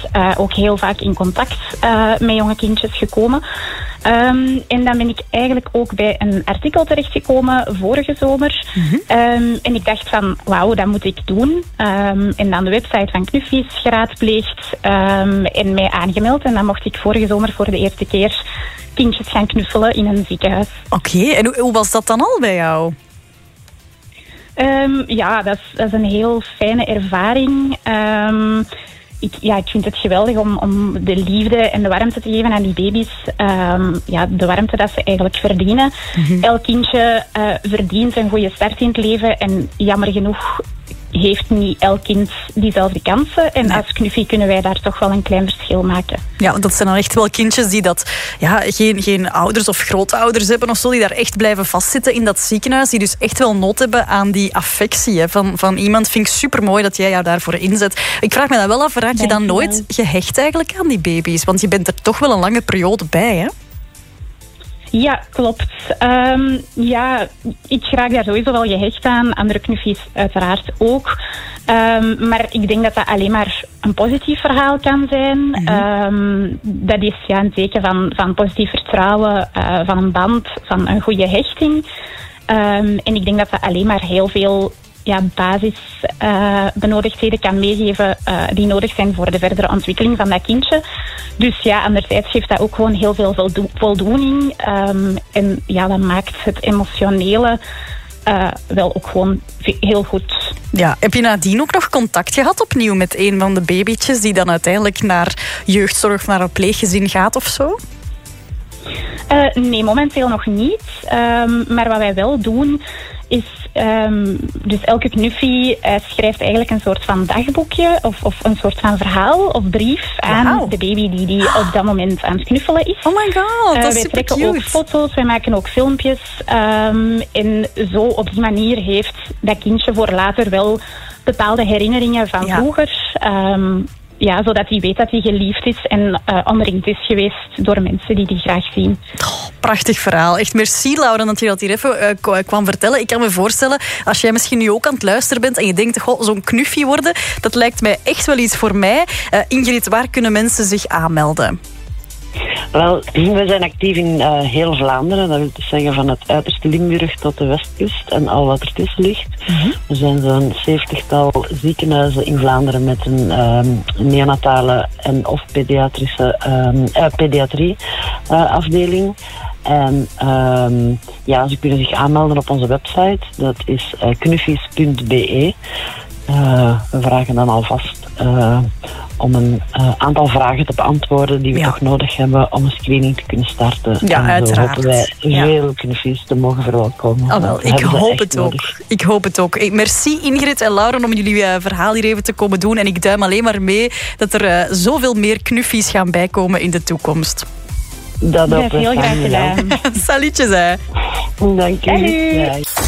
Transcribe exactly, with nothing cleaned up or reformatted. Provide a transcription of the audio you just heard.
uh, ook heel vaak in contact uh, met jonge kindjes gekomen. Um, en dan ben ik eigenlijk ook bij een artikel terechtgekomen vorige zomer. Mm-hmm. Um, en ik dacht van, wauw, dat moet ik doen. Um, en dan de website van Knuffies geraadpleegd um, en mij aangemeld. En dan mocht ik vorige zomer voor de eerste keer kindjes gaan knuffelen in een ziekenhuis. Oké, okay, en hoe, hoe was dat dan al bij jou? Um, ja, dat is, dat is een heel fijne ervaring. Um, ik, ja, ik vind het geweldig om, om de liefde en de warmte te geven aan die baby's. Um, ja, de warmte dat ze eigenlijk verdienen. Mm-hmm. Elk kindje uh, verdient een goede start in het leven. En jammer genoeg heeft niet elk kind diezelfde kansen. En nee. Als Knuffie kunnen wij daar toch wel een klein verschil maken. Ja, want dat zijn dan echt wel kindjes die dat, ja, geen, geen ouders of grootouders hebben of zo, die daar echt blijven vastzitten in dat ziekenhuis, die dus echt wel nood hebben aan die affectie hè, van, van iemand. Vind ik supermooi dat jij jou daarvoor inzet. Ik vraag me dan wel af, raak je dan nooit gehecht eigenlijk aan die baby's? Want je bent er toch wel een lange periode bij, hè? Ja, klopt. Um, ja, ik raak daar sowieso wel gehecht aan. Andere knuffies uiteraard ook. Um, maar ik denk dat dat alleen maar een positief verhaal kan zijn. Mm-hmm. Um, dat is ja, een teken van, van positief vertrouwen, uh, van een band, van een goede hechting. Um, en ik denk dat dat alleen maar heel veel ja, basisbenodigdheden uh, kan meegeven uh, die nodig zijn voor de verdere ontwikkeling van dat kindje. Dus ja, anderzijds geeft dat ook gewoon heel veel voldo- voldoening. Um, en ja, dat maakt het emotionele uh, wel ook gewoon heel goed. Ja, heb je nadien ook nog contact gehad opnieuw met een van de babytjes die dan uiteindelijk naar jeugdzorg of naar een pleeggezin gaat of zo? Uh, nee, momenteel nog niet. Um, maar wat wij wel doen is, um, dus elke knuffie uh, schrijft eigenlijk een soort van dagboekje of, of een soort van verhaal of brief aan wow. de baby die, die op dat moment aan het knuffelen is. Oh my god, uh, dat is wij super trekken cute. ook foto's, wij maken ook filmpjes. Um, en zo op die manier heeft dat kindje voor later wel bepaalde herinneringen van ja. vroeger. Um, Ja, zodat hij weet dat hij geliefd is en uh, omringd is geweest door mensen die die graag zien. Oh, prachtig verhaal. Echt merci, Lauren, dat je dat hier even uh, kwam vertellen. Ik kan me voorstellen, als jij misschien nu ook aan het luisteren bent en je denkt, goh, zo'n knuffie worden, dat lijkt mij echt wel iets voor mij. Uh, Ingrid, waar kunnen mensen zich aanmelden? Wel, we zijn actief in uh, heel Vlaanderen. Dat wil dus zeggen van het uiterste Limburg tot de Westkust en al wat ertussen ligt. Mm-hmm. Er zijn zo'n zeventigtal ziekenhuizen in Vlaanderen met een um, neonatale en of pediatrische um, uh, pediatrie uh, afdeling. En um, ja, ze kunnen zich aanmelden op onze website. Dat is uh, knuffies punt b e. Uh, we vragen dan alvast uh, om een uh, aantal vragen te beantwoorden die we ja. toch nodig hebben om een screening te kunnen starten. Ja, en uiteraard. Zo hopen wij ja. veel knuffies te mogen verwelkomen. Oh, wel, ik hoop het ook. Nodig. Ik hoop het ook. Merci Ingrid en Lauren om jullie uh, verhaal hier even te komen doen. En ik duim alleen maar mee dat er uh, zoveel meer knuffies gaan bijkomen in de toekomst. Dat ook. Heel graag gedaan. Salutjes, hè. Dank je.